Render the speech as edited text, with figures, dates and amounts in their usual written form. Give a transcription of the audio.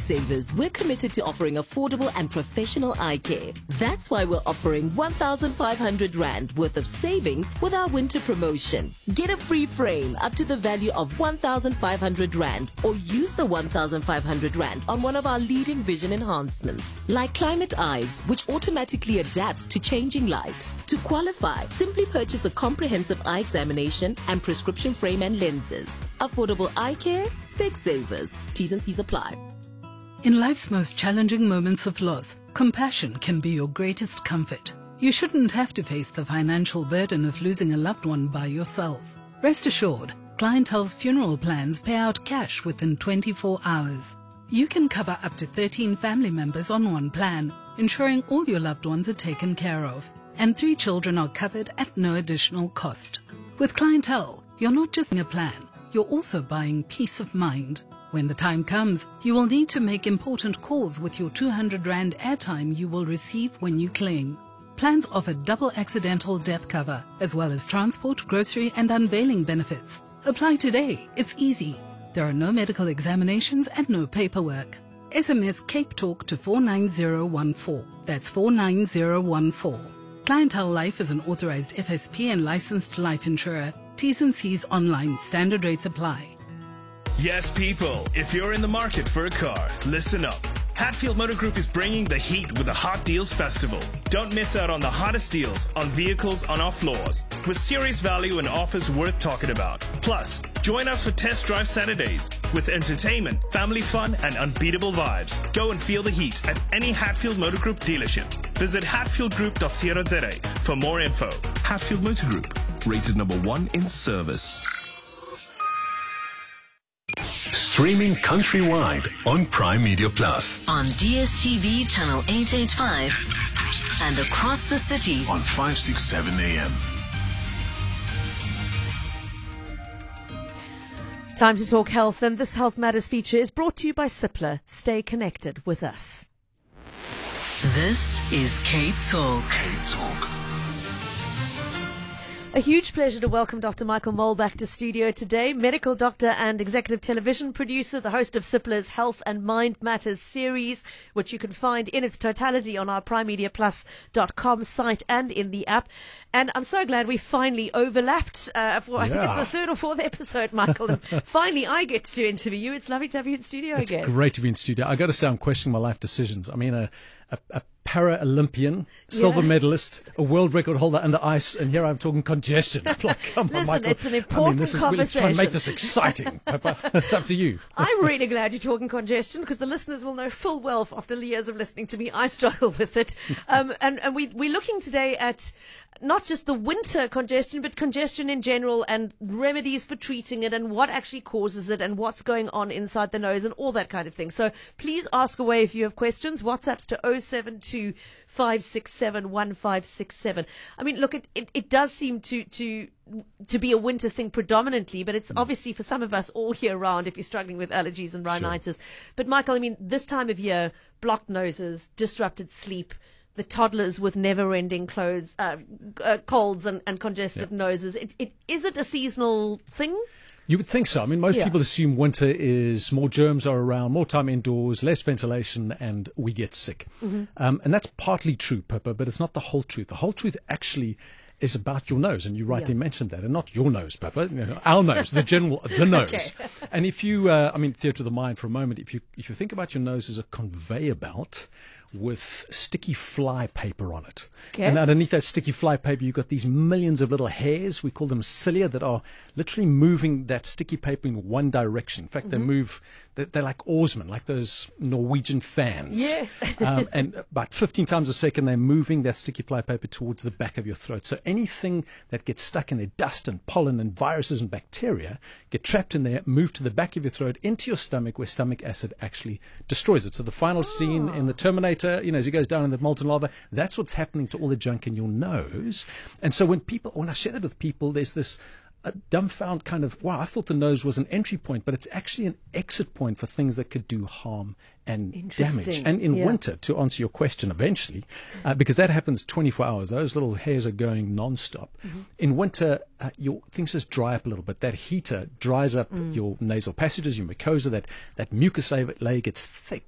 Specsavers, we're committed to offering affordable and professional eye care. That's why we're offering 1,500 Rand worth of savings with our winter promotion. Get a free frame up to the value of 1,500 Rand or use the 1,500 Rand on one of our leading vision enhancements, like Climate Eyes, which automatically adapts to changing light. To qualify, simply purchase a comprehensive eye examination and prescription frame and lenses. Affordable eye care, Specsavers. T's and C's apply. In life's most challenging moments of loss, compassion can be your greatest comfort. You shouldn't have to face the financial burden of losing a loved one by yourself. Rest assured, Clientele's funeral plans pay out cash within 24 hours. You can cover up to 13 family members on one plan, ensuring all your loved ones are taken care of. And 3 children are covered at no additional cost. With Clientele, you're not just buying a plan, you're also buying peace of mind. When the time comes, you will need to make important calls with your 200 Rand airtime you will receive when you claim. Plans offer double accidental death cover, as well as transport, grocery and unveiling benefits. Apply today. It's easy. There are no medical examinations and no paperwork. SMS Cape Talk to 49014. That's 49014. Clientele Life is an authorized FSP and licensed life insurer. T's and C's online. Standard rates apply. Yes, people, if you're in the market for a car, listen up. Hatfield Motor Group is bringing the heat with the Hot Deals Festival. Don't miss out on the hottest deals on vehicles on our floors, with serious value and offers worth talking about. Plus, join us for Test Drive Saturdays with entertainment, family fun, and unbeatable vibes. Go and feel the heat at any Hatfield Motor Group dealership. Visit hatfieldgroup.co.za for more info. Hatfield Motor Group, rated number 1 in service. Streaming countrywide on Prime Media Plus. On DSTV channel 885 and across the city on 567 AM. Time to talk health, and this Health Matters feature is brought to you by Cipla. Stay connected with us. This is Cape Talk. Cape Talk. A huge pleasure to welcome Dr. Michael Mole back to studio today, medical doctor and executive television producer, the host of Cipla's Health and Mind Matters series, which you can find in its totality on our primemediaplus.com site and in the app. And I'm so glad we finally overlapped I think it's the 3rd or 4th episode, Michael, and finally I get to interview you. It's lovely to have you in studio again. It's great to be in studio. I got to say, I'm questioning my life decisions. I mean, a para-Olympian, silver medalist, a world record holder under ice, and here I'm talking congestion. Like, come on, Michael. It's an important conversation. Let's try and make this exciting, Pepper. It's up to you. I'm really glad you're talking congestion, because the listeners will know full well after years of listening to me, I struggle with it. And we're looking today at not just the winter congestion, but congestion in general and remedies for treating it and what actually causes it and what's going on inside the nose and all that kind of thing. So please ask away if you have questions. WhatsApp's to 072 567 1567. I mean, look, it does seem to be a winter thing predominantly, but it's obviously for some of us all year round if you're struggling with allergies and rhinitis. Sure. But Michael, I mean, this time of year, blocked noses, disrupted sleep, the toddlers with never-ending colds and congested noses. Is it a seasonal thing? You would think so. I mean, most people assume winter is more germs are around, more time indoors, less ventilation, and we get sick. Mm-hmm. And that's partly true, Pippa, but it's not the whole truth. The whole truth actually is about your nose, and you rightly mentioned that, and not your nose, Pippa, our nose, the nose. Okay. And if you, theatre of the mind for a moment, if you think about your nose as a conveyor belt with sticky fly paper on it. Okay. And underneath that sticky fly paper, you've got these millions of little hairs, we call them cilia, that are literally moving that sticky paper in one direction. In fact, they move, they're like oarsmen, like those Norwegian fans. Yes. And about 15 times a second, they're moving that sticky fly paper towards the back of your throat. So anything that gets stuck in there, dust and pollen and viruses and bacteria, get trapped in there, move to the back of your throat, into your stomach, where stomach acid actually destroys it. So the final scene in the Terminator, as he goes down in the molten lava, that's what's happening to all the junk in your nose. And so when I share that with people, there's this dumbfound kind of, wow, I thought the nose was an entry point, but it's actually an exit point for things that could do harm and damage. And in winter, to answer your question eventually, because that happens 24 hours, those little hairs are going non-stop. In winter, your things just dry up a little bit. That heater dries up your nasal passages, your mucosa, that mucus layer gets thick,